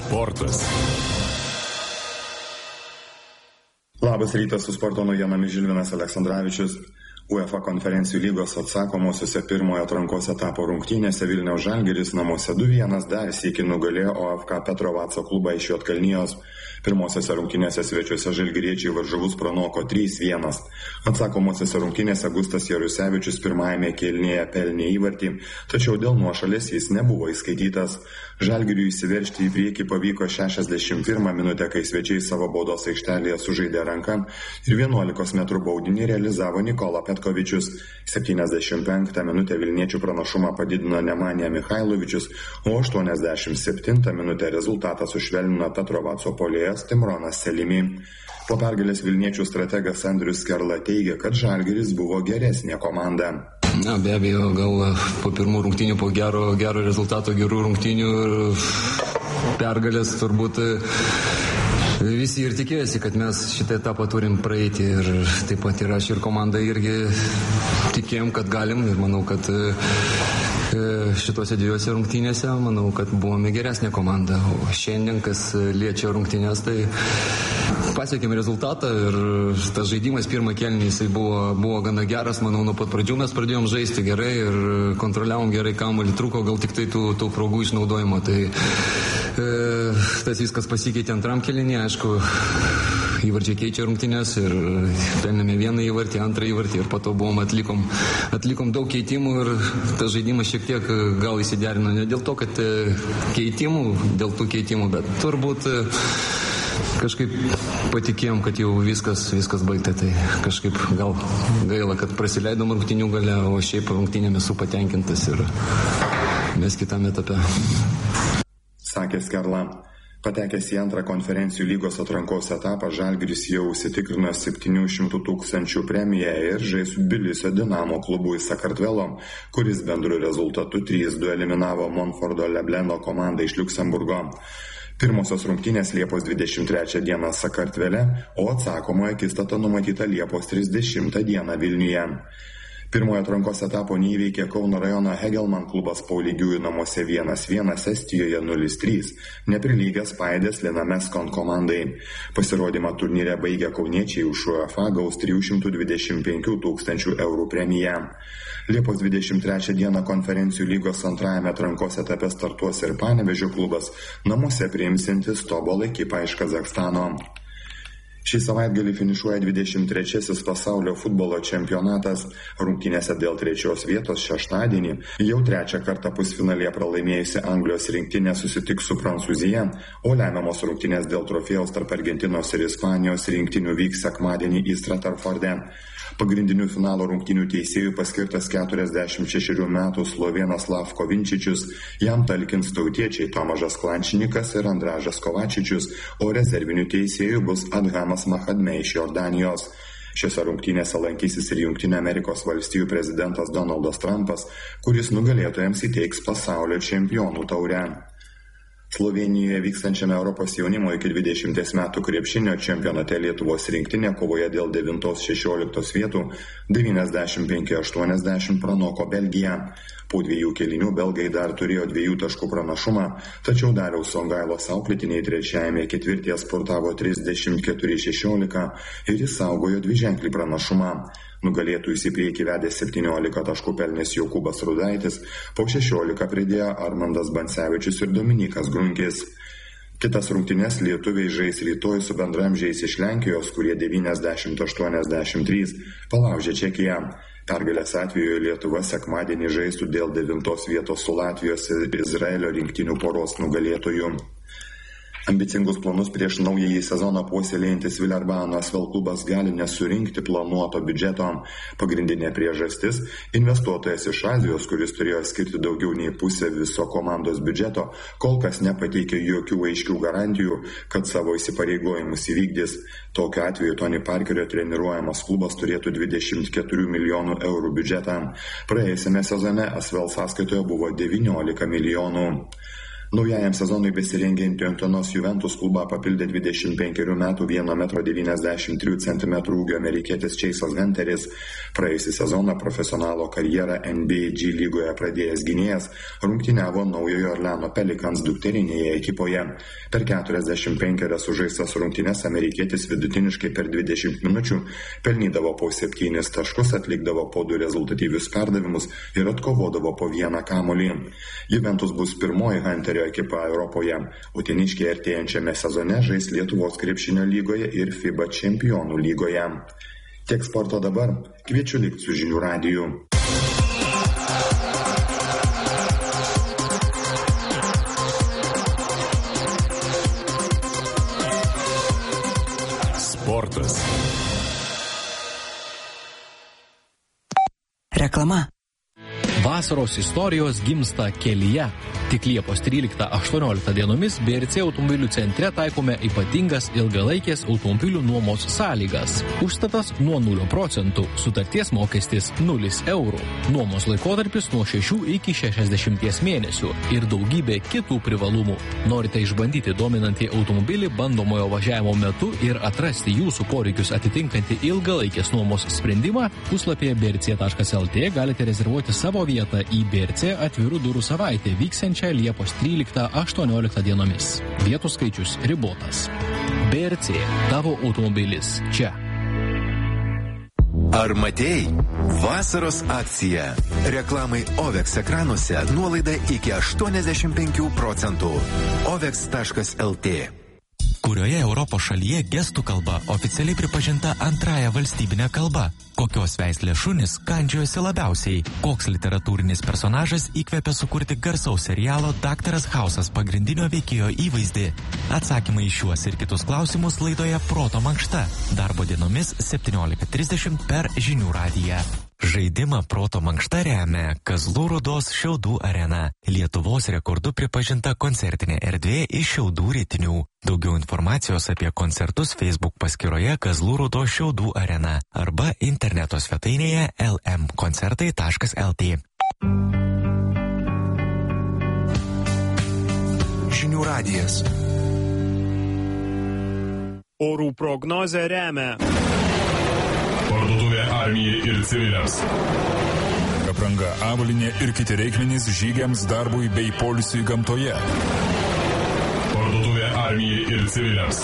Sportas. Labas rytas, su sporto naujienomis Žilvinas Aleksandravičius. UEFA konferencijų lygos atsakomosiuose pirmojo atrankos etapo rungtynėse Vilniaus Žalgiris namuose 2-1 dar sykį nugalėjo OFK Petrovaco klubą iš Juodkalnijos. Pirmosiose rungtynėse svečiuose žalgiriečiai varžovus pranoko 3-1. Atsakomosiose rungtynėse Gustas Jarusevičius pirmajame kėlinyje pelnė įvartį, tačiau dėl nuošalės jis nebuvo įskaitytas. Žalgiriui įsiveržti į priekį pavyko 61 minutę, kai svečiai savo baudos aikštelėje sužaidė ranką ir 11 metrų baudinį realizavo Nikola Petkovičius. 75 minutę Vilniečių pranašumą padidino Nemanija Michailovičius, o 87 minutę rezultatą sušvelnino Petrovaco puolėjas Timronas Selimi. Po pergalės Vilniečių strategas Andrius Skerla teigia, kad Žalgiris buvo geresnė komanda. Na, be abejo, gal po pirmų rungtynių, po gero rezultato, gerų rungtynių ir pergalės turbūt visi ir tikėjosi, kad mes šitą etapą turim praeiti ir taip pat ir aš ir komanda irgi tikėjom, kad galim ir manau, kad šitose dviejose rungtynėse, manau, kad buvome geresnė komanda, o šiandien, kas liečia rungtynės, tai pasiekėm rezultatą ir tas žaidimas pirmą kėlinį jisai buvo gana geras, manau, nuo pat pradžių mes pradėjom žaisti gerai ir kontroliavom gerai kamuolį, trūko gal tik tai tų progų išnaudojimo, tai tas viskas pasikeitė antram kėlinį, aišku, įvarčiai keičia rungtynės ir pelnėme vieną įvartį, antrą įvartį ir po to atlikom daug keitimų ir tas žaidimas šiek tiek gal įsiderino ne dėl to, kad dėl tų keitimų, bet turbūt kažkaip patikėjom, kad jau viskas baigta, tai kažkaip gal gaila, kad prasileidom rungtynių gale, o šiaip rungtynėmis esu patenkintas ir mes kitame etape. Sakė Skerla. Patekęs į antrą konferencijų lygos atrankos etapą, Žalgiris jau užsitikrino 700 000 premiją ir žais su Tbilisio Dinamo klubu iš Sakartvelo, kuris bendru rezultatu 3-2 eliminavo Monfordo Lebleno komandą iš Liuksemburgo. Pirmosios rungtynės Liepos 23 dieną Sakartvele, o atsakomoji akistata numatyta Liepos 30 dieną Vilniuje. Pirmojo atrankos etapo neįveikė Kauno rajono Hegelman klubas Paulygiųjų namuose 1-1, Estijoje 0-3, neprilygęs Paidės Linameskon komandai. Pasirodymą turnyre baigė kauniečiai už UEFA gaus 325 000 eurų premiją. Liepos 23 dieną konferencijų lygos antrajame atrankos etape startuos ir Panevėžio klubas, namuose priimsintis Tobol ekipą iš Kazachstano. Šį savaitgalį finišuoja 23 pasaulio futbolo čempionatas. Rungtynėse dėl 3 vietos šeštadienį jau 3 kartą pusfinalėje pralaimėjusi Anglijos rinktinė susitiks su Prancūzija, o lemiamos rungtynės dėl trofėjaus tarp Argentinos ir Ispanijos rinktinių vyks sekmadienį į Stratforde. Pagrindinių finalo rungtynių teisėjų paskirtas 46 metų slovėnas Slavko Vinčičius, jam talkins tautiečiai Tomažas Klančinikas ir Andražas Kovačičius, o rezervinių teisėjų bus Adhamas Mahadme iš Jordanijos. Šiose rungtynėse lankysis ir Jungtinių Amerikos valstijų prezidentas Donaldas Trumpas, kuris nugalėtojams įteiks pasaulio čempionų taurę. Slovėnijoje vykstančiame Europos jaunimo iki 20 metų krepšinio čempionate Lietuvos rinktinė kovoje dėl 9-16 vietų 95-80 pranoko Belgiją. Po 2 kėlinių belgai dar turėjo 2 taškų pranašumą, tačiau Dariaus Songailos auklėtiniai trečiajame ketvirtyje sportavo 34-16 ir išsaugojo 2-ženklį pranašumą. Nugalėtojus į priekį vedė 17 taškų pelnęs Jokūbas Rudaitis, po 16 pridėjo Armandas Bancevičius ir Dominikas Grunkis. Kitas rungtynes lietuviai žais rytoj su bendramžiais iš Lenkijos, kurie 90-83 palaužė Čekiją. Pergalės atveju Lietuva sekmadienį žaistų dėl 9 vietos su Latvijos ir Izraelio rinktinių poros nugalėtojų. Ambicingus planus prieš naująjį sezoną puoselėjantis Vilerbano Asvel klubas gali nesurinkti planuoto biudžeto. Pagrindinė priežastis – investuotojas iš Azijos, kuris turėjo skirti daugiau nei pusę viso komandos biudžeto, kol kas nepateikė jokių aiškių garantijų, kad savo įsipareigojimus įvykdys. Tokiu atveju Tony Parkerio treniruojamas klubas turėtų 24 milijonų eurų biudžetą. Praėjusiame sezone Asvel sąskaitoje buvo 19 milijonų. Naujajam sezonui besirengiantį Utenos Juventus klubą papildė 25 metų 1,93 m ūgio amerikietis Chase'as Gunteris. Praėjusį sezoną profesionalo karjerą NBA G lygoje pradėjęs gynėjas rungtyniavo Naujojo Orleano Pelicans dukterinėje ekipoje. Per 45 sužaistas rungtynes amerikietis vidutiniškai per 20 minučių pelnydavo po 7 taškus, atlikdavo po 2 rezultatyvius perdavimus ir atkovodavo po 1 kamuolį. Juventus bus pirmoji Hunterio ekipa Europoje. Uteniškiai artėjančiame sezone žais Lietuvos krepšinio lygoje ir FIBA čempionų lygoje. Tiek sporto dabar. Kviečiu likti su Žinių radiju. Sportas. Reklama. Vasaros istorijos gimsta kelyje. Tik Liepos 13-18 dienomis BRC automobilių centre taikome ypatingas ilgalaikės automobilių nuomos sąlygas. Užstatas nuo 0%, sutarties mokestis 0 eurų, nuomos laikotarpis nuo 6 iki 60 mėnesių ir daugybė kitų privalumų. Norite išbandyti dominantį automobilį bandomojo važiavimo metu ir atrasti jūsų poreikius atitinkantį ilgalaikės nuomos sprendimą? Puslapyje brc.lt galite rezervuoti savo vietą į BRC atvirų durų savaitę vyksiančią Liepos 13-18 dienomis. Vietų skaičius ribotas. BRC, tavo automobilis čia. Ar matei? Vasaros akcija. Reklamai OVEX ekranuose nuolaida iki 85%. OVEX.lt. Kurioje Europos šalyje gestų kalba oficialiai pripažinta antrąja valstybinė kalba? Kokios veislės šunys kandžiojosi labiausiai? Koks literatūrinis personažas įkvėpė sukurti garsaus serialo Daktaras Hausas pagrindinio veikėjo įvaizdį? Atsakymai į šiuos ir kitus klausimus laidoje Proto mankšta. Darbo dienomis 17:30 per Žinių radiją. Žaidimą Proto mankšta remia Kazlų Rūdos Šiaudų arena. Lietuvos rekordu pripažinta koncertinė erdvė iš Šiaudų Rytinių. Daugiau informacijos apie koncertus Facebook paskyroje Kazlų Rūdos Šiaudų arena arba interneto svetainėje lmkoncertai.lt. Žinių radijas. Orų prognozę remia Parduotuvė armijai ir civiliams. Apranga, avalynė ir kiti reikmenys žygiams, darbui bei poilsiui gamtoje. Parduotuvė armijai ir civiliams.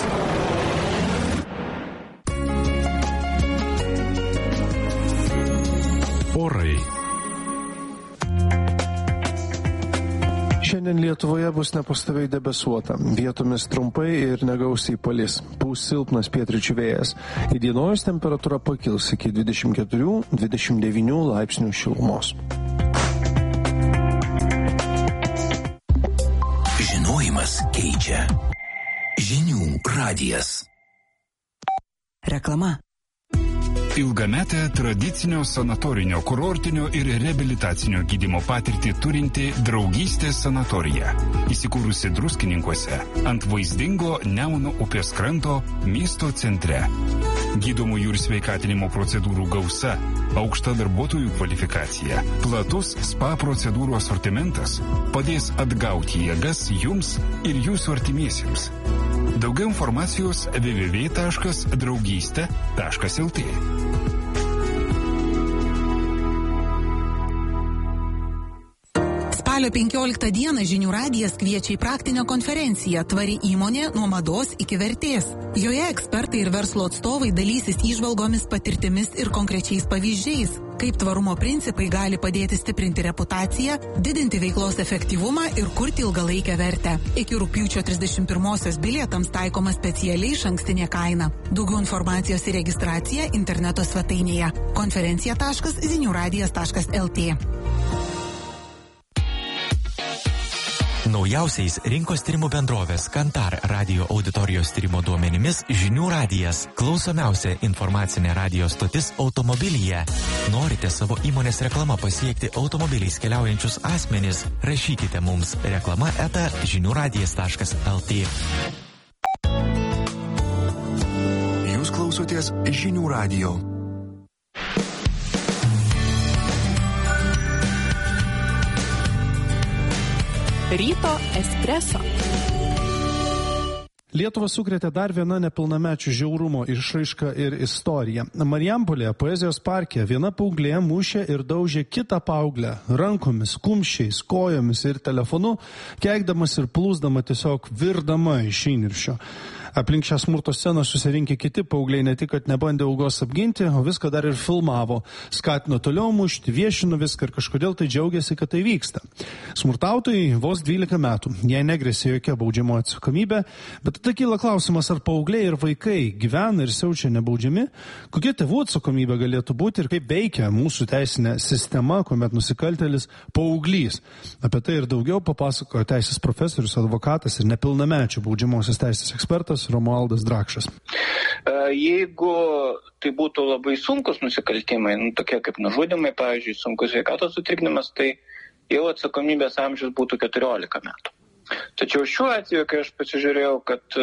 Orai. Šiandien Lietuvoje bus nepastoviai debesuota, vietomis trumpai ir negausiai palis, pūs silpnas pietryčių vėjas. Įdienojus temperatūra pakils iki 24-29 laipsnių šilumos. Žinojimas keičia. Žinių radijas. Reklama. Ilgametę tradicinio sanatorinio, kurortinio ir reabilitacinio gydymo patirtį turinti Draugystės sanatorija. Įsikūrusi Druskininkuose ant vaizdingo Nemuno upės kranto miesto centre. Gydomųjų ir sveikatinimo procedūrų gausa, aukšta darbuotojų kvalifikacija, platus spa procedūrų asortimentas padės atgauti jėgas jums ir jūsų artimiesiems. Daugiau informacijos www.draugystė.lt. Spalio 15 dieną Žinių radijas kviečia į praktinę konferenciją Tvari įmonė nuo mados iki vertės. Joje ekspertai ir verslo atstovai dalysis įžvalgomis, patirtimis ir konkrečiais pavyzdžiais, kaip tvarumo principai gali padėti stiprinti reputaciją, didinti veiklos efektyvumą ir kurti ilgalaikę vertę. Iki rugpjūčio 31-osios bilietams taikoma specialiai išankstinė kaina. Daugiau informacijos ir registracija interneto svetainėje konferencija.žiniuradijas.lt. Naujausiais rinkos tyrimų bendrovės Kantar radio auditorijos tyrimo duomenimis Žinių radijas – klausomiausia informacinė radio stotis automobilyje. Norite savo įmonės reklama pasiekti automobiliais keliaujančius asmenis? Rašykite mums reklama@žiniuradijas.lt. Jūs klausotės Žinių radijo. Ryto espreso. Lietuvą sukrėtė dar viena nepilnamečių žiaurumo išraiška ir istorija. Marijampolėje poezijos parke viena paauglė mušė ir daužė kitą paauglę rankomis, kumščiais, kojomis ir telefonu, keikdamas ir plūsdama tiesiog virdama iš įniršio. Aplink šią smurto sceną susirinkę kiti paaugliai ne tik, kad nebandė augos apginti, o viską dar ir filmavo. Skatino toliau mušti, viešino viską ir kažkodėl tai džiaugiasi, kad tai vyksta. Smurtautojai vos 12 metų. Jai negresė jokia baudžiamo atsakomybė, bet tada kyla klausimas, ar paaugliai ir vaikai gyvena ir siaučia nebaudžiami, kokia tėvų atsakomybė galėtų būti ir kaip veikia mūsų teisinė sistema, kuomet nusikaltėlis paauglys. Apie tai ir daugiau papasakojo teisės profesorius, advokatas ir nepilnamečių baudžiamosios teisės ekspertas Romualdas Drakšas. Jeigu tai būtų labai sunkus nusikaltimai, tokie kaip nužudimai, pavyzdžiui, sunkus sveikatos sutrikdymas, tai jau atsakomybės amžius būtų 14 metų. Tačiau šiuo atveju, kai aš pasižiūrėjau, kad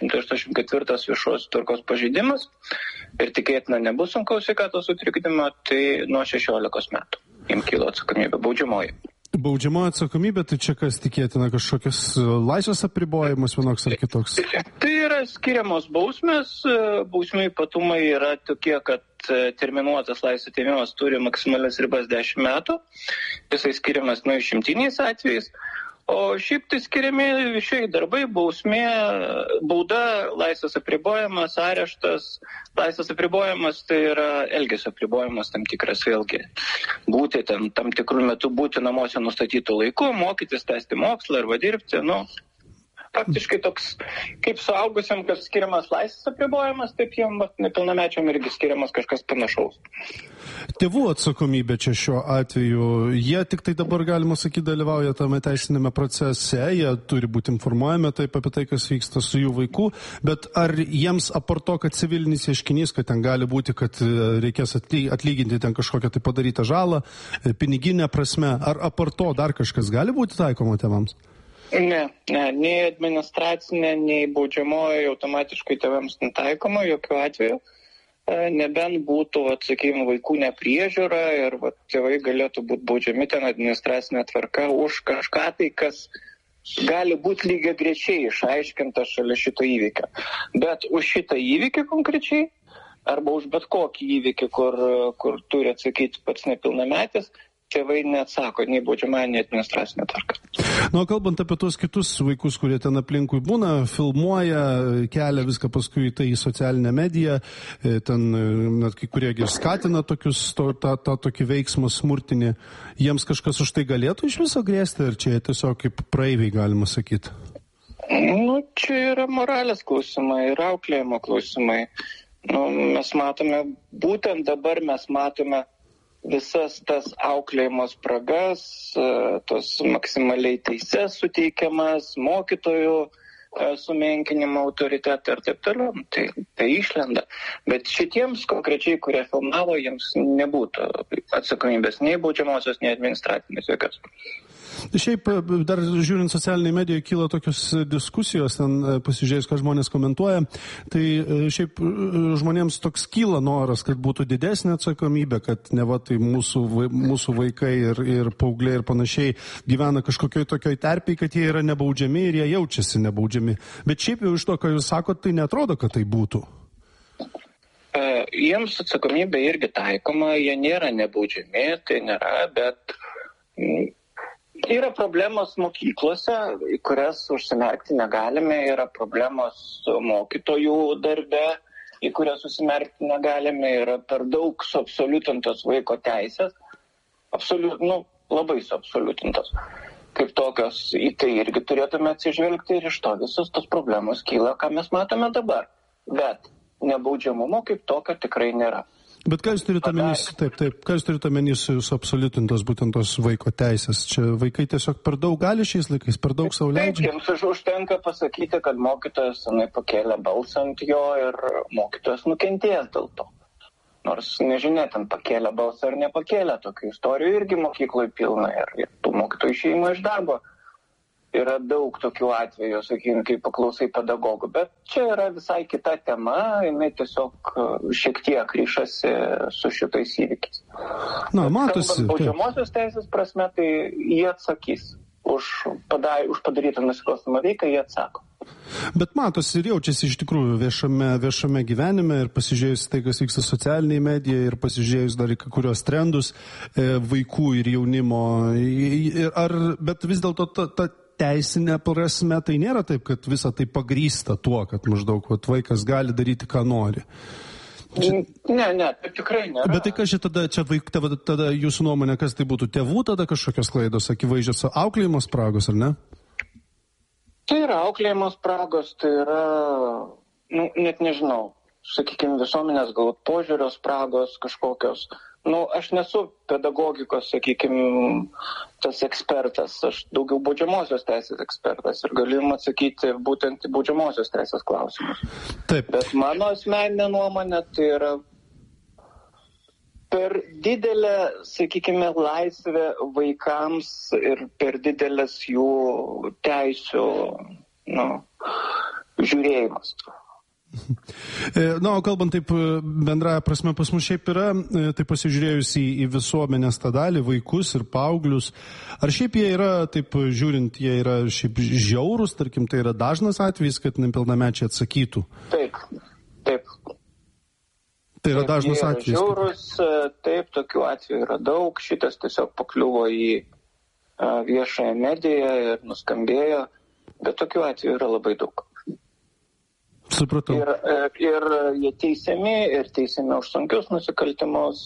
284 viešos tvarkos pažeidimas ir tikėtina nebus sunkaus sveikatos sutrikdymo, tai nuo 16 metų jam kilo atsakomybė baudžiamoji. Baudžiamoji atsakomybė, tai čia kas tikėtina, kažkokias laisvės apribojimas vienoks ar kitoks? Tai yra skiriamos bausmės, bausmių ypatumai yra tokie, kad terminuotas laisvės atėmimas turi maksimalias ribas 10 metų, jisai skiriamas išimtiniais atvejais, o šiaip tai skiriami viešieji darbai, bausmė, bauda, laisvės apribojimas, areštas. Laisvės apribojimas tai yra elgesio apribojimas tam tikras vėlgi. Būti tam tikrų metų būti namuose nustatytų laiku, mokytis, tęsti mokslą arba dirbti, faktiškai toks, kaip suaugusiam, kad skiriamas laisvės apribojimas, taip jiem nepilnamečiam irgi skiriamas kažkas panašaus. Tėvų atsakomybė čia šiuo atveju, jie tik tai dabar, galima sakyti, dalyvauja tame teisinėme procese, jie turi būti informuojami taip apie tai, kas vyksta su jų vaiku, bet ar jiems apart to, kad civilinis ieškinys, kad ten gali būti, kad reikės atlyginti ten kažkokią tai padarytą žalą, piniginę prasme, ar apart to dar kažkas gali būti taikoma tėvams? Ne, nei administracinė, nei baudžiamoji automatiškai tėvams netaikoma, jokių atveju. Nebent būtų, sakykime, vaikų nepriežiūra ir tėvai galėtų būti baudžiami ten administracinė tvarka už kažką tai, kas gali būti lygiai grečiai išaiškinta šalia šito įvykio. Bet už šitą įvykį konkrečiai, arba už bet kokį įvykį, kur turi atsakyti pats nepilnametis, tėvai neatsako nei baudžiamąją, nei administracinę tvarką. Kalbant apie tos kitus vaikus, kurie ten aplinkui būna, filmuoja, kelia viską paskui tai į socialinę mediją, ten net kai kurie ir skatina tokį veiksmą smurtinį, jiems kažkas už tai galėtų iš viso grėsti, ar čia tiesiog kaip praeiviai, galima sakyti? Čia yra moralės klausimai ir auklėjimo klausimai. Mes matome, būtent dabar mes matome visas tas auklėjimo spragas, tos maksimaliai teises suteikiamas, mokytojų sumenkinimo autoritetą ir taip toliau. Tai išlenda. Bet šitiems konkrečiai, kurie filmavo, jiems nebūtų atsakomybės nei baudžiamosios, nei administracinės jokios. Šiaip, dar žiūrint socialiniai medijoje, kyla tokios diskusijos, ten pasižiūrėjus, ką žmonės komentuoja, tai šiaip žmonėms toks kyla noras, kad būtų didesnė atsakomybė, kad neva tai mūsų vaikai ir paaugliai ir panašiai gyvena kažkokioj tokioj terpėj, kad jie yra nebaudžiami ir jie jaučiasi nebaudžiami. Bet šiaip jau iš to, ką jūs sakot, tai netrodo, kad tai būtų. Jiems atsakomybė irgi taikoma, jie nėra nebaudžiami, tai nėra, bet yra problemos mokyklose, į kurias užsimerkti negalime, yra problemos mokytojų darbe, į kurias užsimerkti negalime, yra per daug suabsoliutintos vaiko teisės, labai suabsoliutintos. Kaip tokios, į tai irgi turėtume atsižvelgti ir iš to visos tos problemos kyla, ką mes matome dabar. Bet nebaudžiamumo kaip tokio tikrai nėra. Bet ką jūs turite omenys su absoliutintos būtent tos vaiko teisės? Čia vaikai tiesiog per daug gali šiais laikais, per daug sau leidžia? Taip, jiems užtenka pasakyti, kad mokytojas pakėlė balsą ant jo ir mokytojas nukentės dėl to. Nors nežinia, ten pakėlė balsą ar nepakėlė, tokių istorijų irgi mokykloje pilna ir tų mokytojų išėjimo iš darbo. Yra daug tokių atvejų, sakykime, kai paklausai pedagogų, bet čia yra visai kita tema, jinai tiesiog šiek tiek ryšasi su šitais įvykiais. Matosi. Kalbant baudžiamosios teisės prasme, tai jie atsakys už padarytą nusikalstamą veiką, jie atsako. Bet matosi ir jaučiasi iš tikrųjų viešame gyvenime ir pasižiūrėjus tai, kas vyksta socialiniai medijai ir pasižiūrėjus dar į kai kurios trendus vaikų ir jaunimo. Bet vis dėlto ta teisinė prasme tai nėra taip, kad visa tai pagrįsta tuo, kad maždaug vaikas gali daryti, ką nori. Ne, tai tikrai nėra. Bet tai kas tada jūsų nuomonė, kas tai būtų? Tėvų tada kažkokios klaidos, akivaizdžios auklėjimo spragos, ar ne? Tai yra auklėjimo spragos, tai yra, net nežinau, sakykime, visuomenės galbūt požiūrio spragos kažkokios. Aš nesu pedagogikos, sakykime, tas ekspertas, aš daugiau baudžiamosios teisės ekspertas ir galiu atsakyti būtent į baudžiamosios teisės klausimus. Taip. Bet mano asmeninė nuomonė tai yra per didelė, sakykime, laisvė vaikams ir per didelės jų teisių žiūrėjimas. O kalbant taip bendraja prasme, pas mus šiaip yra, tai pasižiūrėjus į visuomenės tą dalį, vaikus ir paauglius, ar šiaip jie yra, taip žiūrint, jie yra šiaip žiaurūs, tarkim, tai yra dažnas atvejis, kad nepilnamečiai atsakytų? Taip. Tai yra dažnas atvejis. Žiaurus, taip, tokių atvejų yra daug, šitas tiesiog pakliuvo į viešąją mediją ir nuskambėjo, bet tokių atvejų yra labai daug. Supratau. Ir jie teisiami už sunkius nusikaltimus,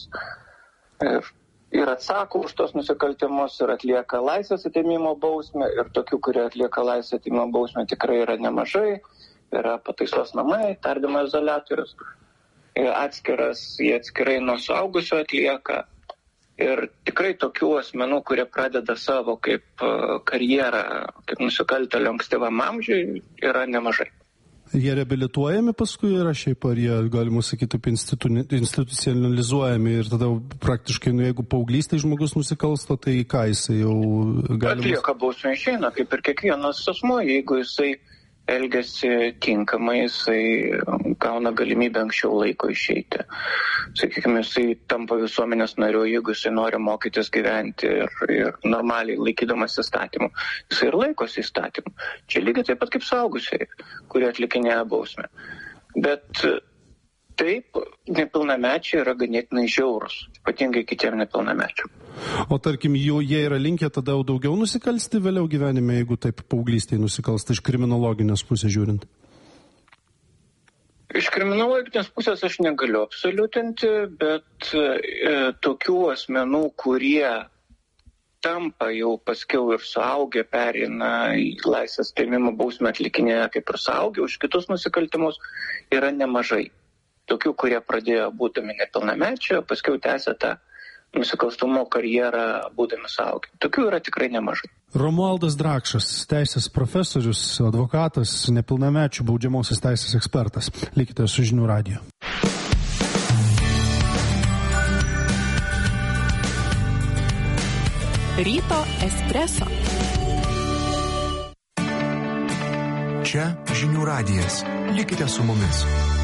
ir atsako už tos nusikaltimus, ir atlieka laisvės atėmimo bausmę, ir tokių, kurie atlieka laisvės atėmimo bausmę, tikrai yra nemažai, yra pataisos namai, tardymo izoliatorius. Jie atskirai nuo suaugusio atlieka ir tikrai tokių asmenų, kurie pradeda savo kaip karjerą, kaip nusikaltėlio ankstyvam amžiui, yra nemažai. Jie reabilituojami paskui yra šiaip, ar jie, galima sakyti, institucionalizuojami ir tada praktiškai, jeigu paauglystai žmogus nusikalsta, tai ką jisai jau galima... Atlieka bausmę išeina, kaip ir kiekvienas asmuo, jeigu jisai elgiasi tinkamai, jisai gauna galimybę anksčiau laiko išeiti. Sakykime, jisai tampa visuomenės nariu, jeigu jisai nori mokytis gyventi ir normaliai laikydamas įstatymų. Jisai ir laikosi įstatymų. Čia lygiai taip pat kaip suaugusiai, kurie atlikinėja bausmę. Bet taip, nepilnamečiai yra ganėtinai žiaurūs, ypatingai kitiem nepilnamečiam. O tarkim, jie yra linkę tada daugiau nusikalsti vėliau gyvenime, jeigu taip paauglystėje nusikalsta iš kriminologinės pusės žiūrint? Iš kriminologinės pusės aš negaliu absoliutinti, bet tokių asmenų, kurie tampa jau paskiau ir suaugę, pereina į laisvės atėmimo bausmę atlikinėja kaip ir suaugę už kitus nusikaltimus, yra nemažai. Tokių, kurie pradėjo būdami nepilnamečiai, paskiau tęsia tą nusikalstumo karjerą būdami suaugę. Tokių yra tikrai nemažai. Romualdas Drakšas, teisės profesorius, advokatas, nepilnamečių baudžiamosios teisės ekspertas. Likite su Žinių radiju. Ryto espreso. Čia Žinių radijas. Likite su mumis.